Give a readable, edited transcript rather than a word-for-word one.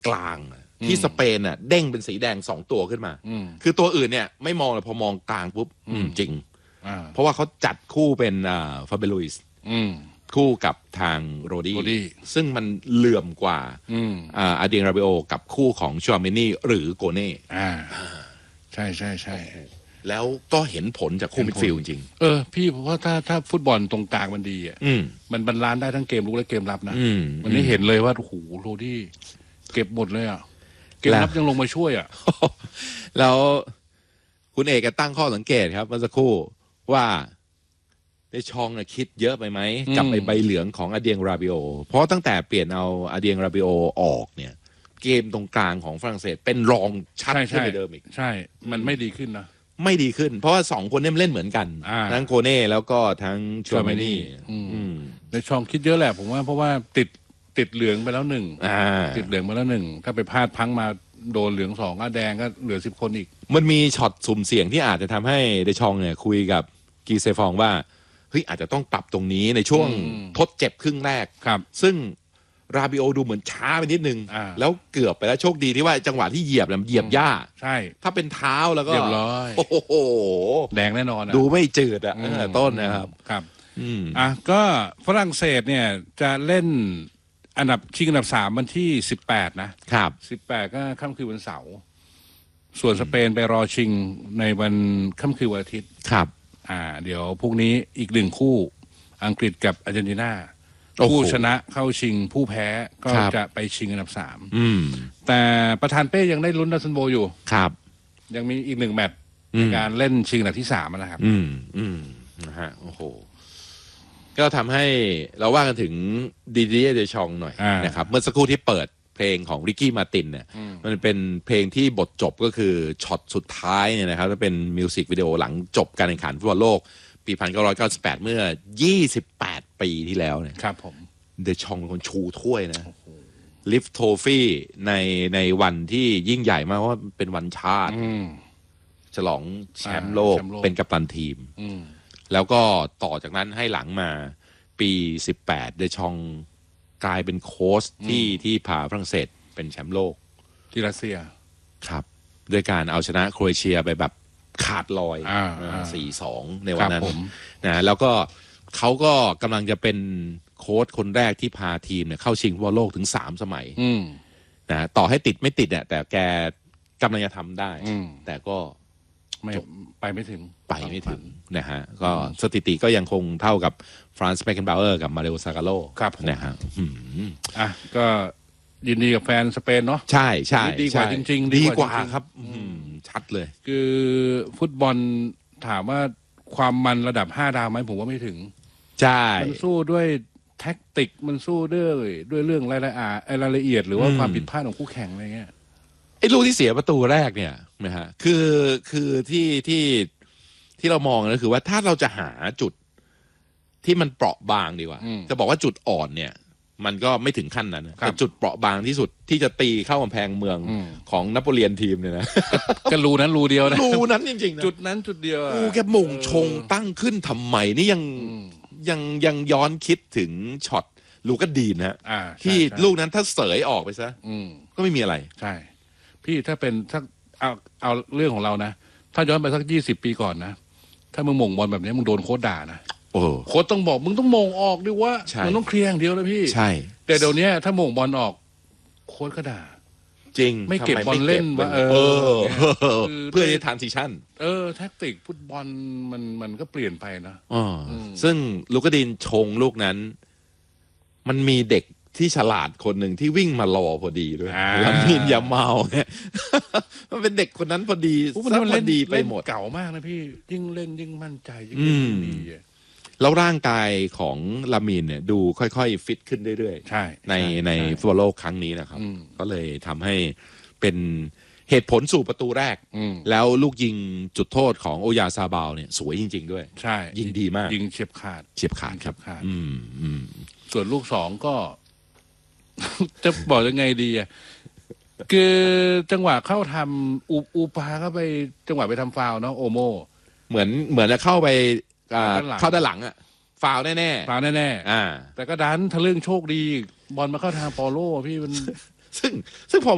กลางที่สเปนอ่ะเด้งเป็นสีแดง2 ตัวขึ้นมาคือตัวอื่นเนี่ยไม่มองเลยพอมองกลางปุ๊บจริงเพราะว่าเขาจัดคู่เป็นฟาเบลุยส์คู่กับทางโรดี้ซึ่งมันเหลื่อมกว่าอาเดียงราบิโอกับคู่ของชวาเมนี่หรือโกเน่ใช่ใช่ใช่แล้วก็เห็นผลจากคู่มิดฟิลด์จริงพี่เพราะว่าถ้าฟุตบอลตรงกลางมันดีอ่ะมันบรรลานซ์ได้ทั้งเกมรุกและเกมรับนะวันนี้เห็นเลยว่าโอ้โหโรดี้เก็บหมดเลยอ่ะเกมรับยังลงมาช่วยอ่ะแล้วคุณเอกตั้งข้อสังเกตครับเมื่อสักครู่ว่าได้ชองคิดเยอะไปไหมกับไอ้ใบเหลืองของอาเดียงราบิโอเพราะตั้งแต่เปลี่ยนเอาอาเดียงราบิโอออกเนี่ยเกมตรงกลางของฝรั่งเศสเป็นรองชัดขึ้นไปเดิมอีกใช่มันไม่ดีขึ้นนะไม่ดีขึ้นเพราะว่า2 คนเนี่ยเล่นเหมือนกันทั้งโกเน่แล้วก็ทั้งชัวเมนี่ในช่องคิดเยอะแหละผมว่าเพราะว่าติดเหลืองไปแล้ว1ติดเหลืองไปแล้ว1ถ้าไปพลาดพังมาโดนเหลือง2ก็แดงก็เหลือ10 คนอีกมันมีช็อตสุ่มเสี่ยงที่อาจจะทำให้เดชองเนี่ยคุยกับกีเซฟองว่าเฮ้ยอาจจะต้องปรับตรงนี้ในช่วงทดเจ็บครึ่งแรกซึ่งราบิโอดูเหมือนช้าไปนิดนึงแล้วเกือบไปแล้วโชคดีที่ว่าจังหวะที่เหยียบเหยียบหญ้าใช่ถ้าเป็นเท้าแล้วก็เรียบร้อยโอ้โหแดงแน่นอนดูไม่จืดต้นนะครับครับก็ฝรั่งเศสเนี่ยจะเล่นอันดับชิงอันดับ3วันที่18นะครับ18ก็ค่ำคืนวันเสาร์ส่วนสเปนไปรอชิงในวันค่ำคืนวันอาทิตย์ครับเดี๋ยวพรุ่งนี้อีก1 คู่อังกฤษกับอาร์เจนตินาผู้ชนะเข้าชิงผู้แพ้ก็จะไปชิงอันดับ3แต่ประธานเป้ยังได้ลุ้นดัซซันโบอยู่ครับยังมีอีก1 แมตช์ในการเล่นชิงอันดับที่3นะครับนะฮะโอ้โหก็ทำให้เราว่ากันถึงดิเดียเดชองหน่อยนะครับเมื่อสักครู่ที่เปิดเพลงของริกกี้มาตินเนี่ยมันเป็นเพลงที่บทจบก็คือช็อตสุดท้ายเนี่ยนะครับจะเป็นมิวสิกวิดีโอหลังจบการแข่งขันฟุตบอลโลกปี1998เมื่อ28 ปีที่แล้วเนี่ยครับผมเดชองเป็นคนชูถ้วยนะลิฟต์โทฟี่ในวันที่ยิ่งใหญ่มากเพราะว่าเป็นวันชาติฉลองแชมป์โลกเป็นกัปตันทีมแล้วก็ต่อจากนั้นให้หลังมาปี18เดชองกลายเป็นโค้ชที่พาฝรั่งเศสเป็นแชมป์โลกที่รัสเซียครับด้วยการเอาชนะโครเอเชียไปแบบขาดลอย4-2ในวันนั้นนะแล้วก็เขาก็กำลังจะเป็นโค้ชคนแรกที่พาทีมเนี่ยเข้าชิงฟุตบอลโลกถึง3 สมัยนะต่อให้ติดไม่ติดเนี่ยแต่แกกำลังจะทำได้แต่ก็ไม่ไปไม่ถึงนะฮะก็สถิติก็ยังคงเท่ากับฟรานซ์เบคเคนบาวเออร์กับมาเรโอซากาโลนะฮะก็ยินดีกับแฟนสเปนเนาะใช่ใช่ดีกว่าจริงๆดีกว่าครับชัดเลยคือฟุตบอลถามว่าความมันระดับ5 ดาวไหมผมว่าไม่ถึงใช่มันสู้ด้วยแท็กติกมันสู้ด้วยเรื่องรายละเอียดหรือว่าความผิดพลาดของคู่แข่งอะไรเงี้ยไอ้ลูกที่เสียประตูแรกเนี่ยนะฮะคือที่เรามองก็คือว่าถ้าเราจะหาจุดที่มันเปราะบางดีกว่าจะบอกว่าจุดอ่อนเนี่ยมันก็ไม่ถึงขั้นนั้นแต่จุดเปราะบางที่สุดที่จะตีเข้ากำแพงเมืองของนโปเลียนทีมเนี่ยนะก็รูนั้นรูเดียวนะรูนั้นจริงๆนะจุดนั้นจุดเดียวกูแกมงชงตั้งขึ้นทำไมนี่ยังย้อนคิดถึงช็อตลูกดีนนะที่ลูกนั้นถ้าเสยออกไปซะก็ไม่มีอะไรใช่พี่ถ้าเป็นถ้าเอาเรื่องของเรานะถ้าย้อนไปสัก20 ปีก่อนนะถ้ามึงมงบอลแบบนี้มึงโดนโค้ชด่านะโค้ชต้องบอกมึงต้องมงออกดิว่ามันต้องเคลียร์อย่างเดียวเลยพี่ใช่แต่เดี๋ยวนี้ถ้ามงบอลออกโค้ชก็ด่าจริงไม่เก็บบอลเล่นว่าเพื่อจะทานซิชั่นแท็กติกฟุตบอลมันก็เปลี่ยนไปนะซึ่งลูกดินชงลูกนั้นมันมีเด็กที่ฉลาดคนหนึ่งที่วิ่งมารอพอดีด้วยลามินยาเมาเนี่ยมันเป็นเด็กคนนั้นพอดีมันเล่นดีไปหมดเก่ามากนะพี่ยิ่งเล่นยิ่งมั่นใจยิ่งดีแล้วร่างกายของลามินเนี่ยดูค่อยๆฟิตขึ้นเรื่อยๆในฟุตบอลโลกครั้งนี้นะครับก็เลยทำให้เป็นเหตุผลสู่ประตูแรกแล้วลูกยิงจุดโทษของโอยาซาบาวเนี่ยสวยจริงๆด้วยใช่ยิงดีมากยิงเฉียบขาดครับส่วนลูก2ก็จะบอกยังไงดีอ่ะคือจังหวะเข้าทำอูปาก็ไปจังหวะไปทำฟาวเนาะโอโมเหมือนจะเข้าไปเข้าด้านหลังอ่ะฟาวแน่ๆฟาวแน่ๆแต่ก็ดันทะลึ่งโชคดีบอลมาเข้าทางปอโลพี่มันซึ่งพอ